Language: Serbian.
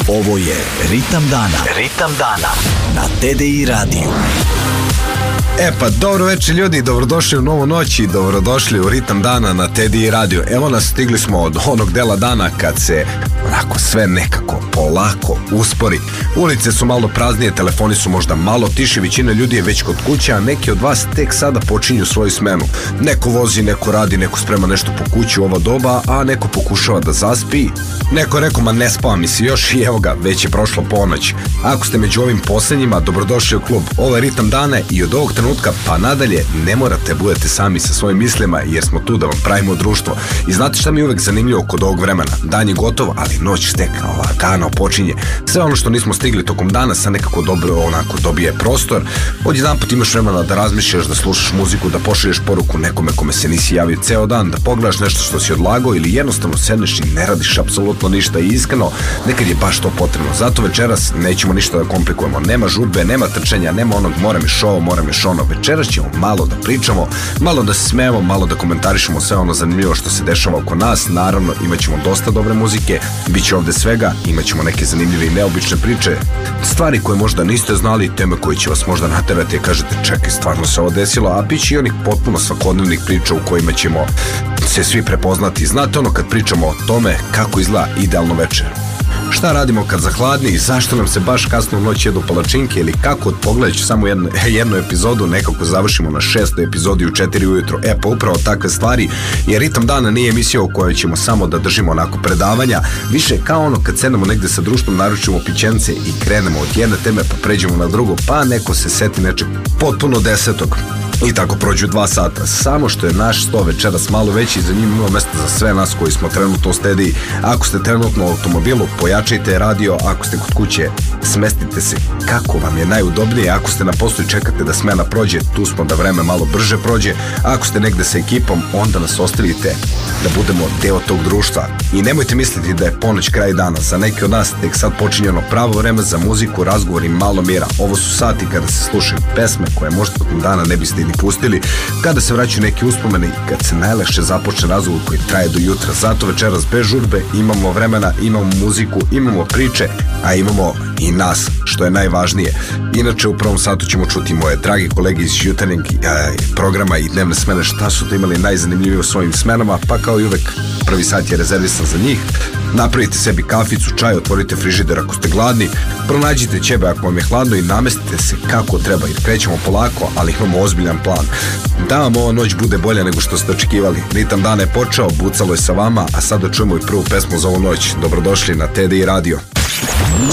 Ovo je Ritam dana. Ritam dana na TDI radiju. Pa dobro večer ljudi, dobrodošli u novu noć i dobrodošli u Ritam dana na TDI radio. Evo nas, stigli smo od onog dela dana kad se onako sve nekako polako uspori. Ulice su malo praznije, telefoni su možda malo tiši, većina ljudi je već kod kuće, a neki od vas tek sada počinju svoju smenu. Neko vozi, neko radi, neko sprema nešto po kući u ova doba, a neko pokušava da zaspi. Neko je rekao, ma ne spava mi se još, i evo ga, već je prošlo ponoć. Ako ste među ovim posljednjima, dobrodošli u klub. Ovo je Ritam dana i od ovog trenutka pa nadalje ne morate budete sami sa svojim mislima, jer smo tu da vam pravimo društvo. I znate šta mi je uvek zanimljivo kod ovog vremena? Dan je gotov, ali noć tek lagano počinje. Sve ono što nismo stigli tokom dana sad nekako dobro onako dobije prostor. Odjedanput imaš vremena da razmišljaš, da slušaš muziku, da pošalješ poruku nekome kome se nisi javio ceo dan, da pogledaš nešto što si odlagao ili jednostavno sedneš i ne radiš apsolutno ništa. I iskreno, nekad je baš to potrebno. Zato večeras nećemo ništa da komplikujemo. Nema žurbe, nema trčanja, nema onog moram još ono. Večeras ćemo malo da pričamo, malo da se smejemo, malo da komentarišemo sve ono zanimljivo što se dešava oko nas. Naravno, imat ćemo dosta dobre muzike, bit će ovde svega, imat ćemo neke zanimljive i neobične priče, stvari koje možda niste znali, teme koje će vas možda naterati i kažete čekaj, stvarno se ovo desilo, a bit će i onih potpuno svakodnevnih priča u kojima ćemo se svi prepoznati. Znate ono kad pričamo o tome kako izgleda idealno večer. Šta radimo kad zahladni i zašto nam se baš kasno u noć jedu palačinke ili kako od pogledajući samo jednu epizodu nekako završimo na 6. epizodi u 4 ujutro. Pa upravo takve stvari, jer Ritam dana nije emisija u kojoj ćemo samo da držimo onako predavanja, više kao ono kad sednemo negde sa društvom, naručimo pićence i krenemo od jedne teme pa pređemo na drugo, pa neko se seti nečeg potpuno desetog. I tako prođu 2 sata. Samo što je naš sto večeras malo veći, za njim ima mesta za sve nas koji smo trenutno u stediji. Ako ste trenutno u automobilu, pojačajte radio. Ako ste kod kuće, smestite se kako vam je najudobnije. Ako ste na poslu i čekate da smena prođe, tu smo da vreme malo brže prođe. Ako ste negde sa ekipom, onda nas ostavite da budemo deo tog društva. I nemojte misliti da je ponoć kraj dana. Za neki od nas tek sad počinje ono pravo vreme za muziku, razgovor i malo mira. Ovo su sati kada se slušaju pesme koje možda tokom dana ne biste ni pustili, kada se vraćaju neki uspomeni i kad se najlakše započne razgovor koji traje do jutra. Zato večeras bez žurbe imamo vremena, imamo muziku, imamo priče, a imamo i nas, što je najvažnije. Inače, u prvom satu ćemo čuti moje dragi kolege iz jutarnjeg programa i dnevne smene, šta su to imali najzanimljivije u svojim smenama, pa kao i uvek prvi sat je rezervisan za njih. Napravite sebi kaficu, čaj, otvorite frižider ako ste gladni, pronađite ćebe ako vam je hladno i namestite se kako treba, jer krećemo polako, ali imamo ozbiljan plan. Da vam ova noć bude bolja nego što ste očekivali. Ritam dana je počeo, bucalo je sa vama, a sada čujemo i prvu pesmu za ovu noć. Dobrodošli na TDI radio.